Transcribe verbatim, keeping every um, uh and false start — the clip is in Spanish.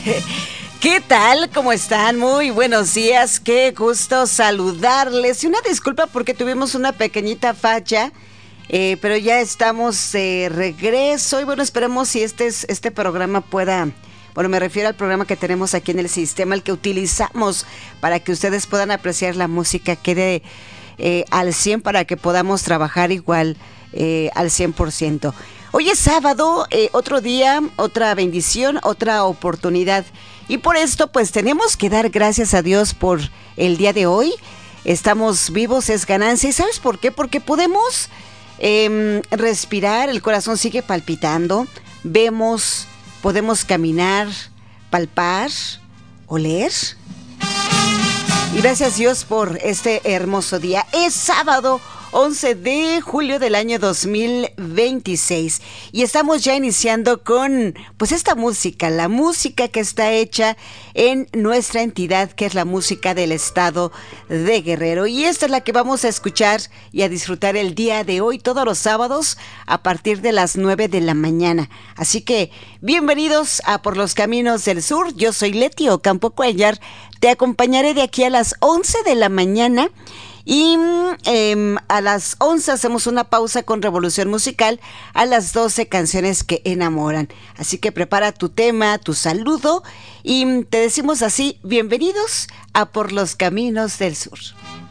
¿Qué tal? ¿Cómo están? Muy buenos días, qué gusto saludarles. Y una disculpa porque tuvimos una pequeñita falla, eh, pero ya estamos de regreso. Y bueno, esperemos si este, es- este programa pueda... Bueno, me refiero al programa que tenemos aquí en el sistema, el que utilizamos para que ustedes puedan apreciar la música, quede eh, al cien para que podamos trabajar igual eh, al cien por ciento. Hoy es sábado, eh, otro día, otra bendición, otra oportunidad. Y por esto, pues tenemos que dar gracias a Dios por el día de hoy. Estamos vivos, es ganancia. ¿Y sabes por qué? Porque podemos eh, respirar, el corazón sigue palpitando, vemos, podemos caminar, palpar, oler. Y gracias Dios por este hermoso día. Es sábado once de julio del año dos mil veintiséis y estamos ya iniciando con pues esta música, la música que está hecha en nuestra entidad, que es la música del estado de Guerrero, y esta es la que vamos a escuchar y a disfrutar el día de hoy, todos los sábados a partir de las nueve de la mañana. Así que bienvenidos a Por los Caminos del Sur. Yo soy Leti Ocampo Cuellar, te acompañaré de aquí a las once de la mañana. Y eh, a las once hacemos una pausa con Revolución Musical, a las doce canciones que enamoran. Así que prepara tu tema, tu saludo y te decimos así, bienvenidos a Por los Caminos del Sur.